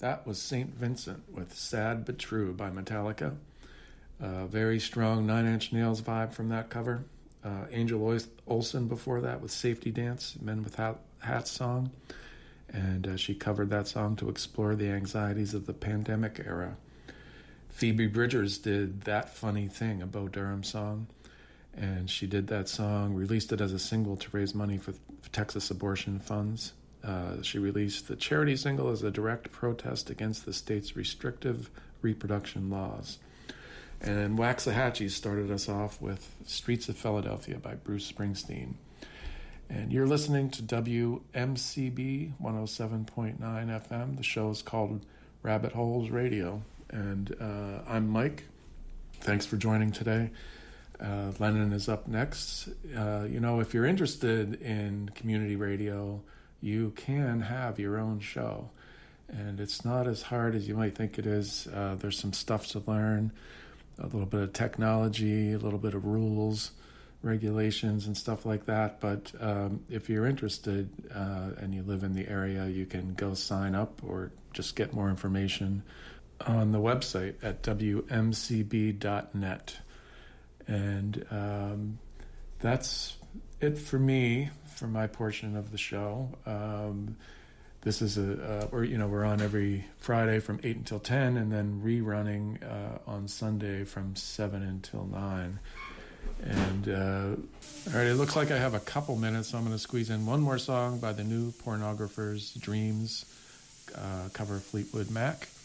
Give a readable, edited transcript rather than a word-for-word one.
That was St. Vincent with Sad But True by Metallica. Very strong Nine Inch Nails vibe from that cover. Angel Olsen before that with Safety Dance, Men with Hats song. And she covered that song to explore the anxieties of the pandemic era. Phoebe Bridgers did That Funny Thing, a Bo Durham song. And she did that song, released it as a single to raise money for Texas abortion funds. She released the charity single as a direct protest against the state's restrictive reproduction laws. And Waxahachie started us off with Streets of Philadelphia by Bruce Springsteen. And you're listening to WMCB 107.9 FM. The show is called Rabbit Holes Radio. And I'm Mike. Thanks for joining today. Lennon is up next. If you're interested in community radio, you can have your own show. And it's not as hard as you might think it is. There's some stuff to learn, a little bit of technology, a little bit of rules, regulations, and stuff like that. But if you're interested and you live in the area, you can go sign up or just get more information on the website at wmcb.net. And that's it for me, for my portion of the show. This is we're on every Friday from 8 until 10, and then rerunning on Sunday from 7 until 9. And all right, it looks like I have a couple minutes, so I'm going to squeeze in one more song by the New Pornographers, Dreams, cover Fleetwood Mac.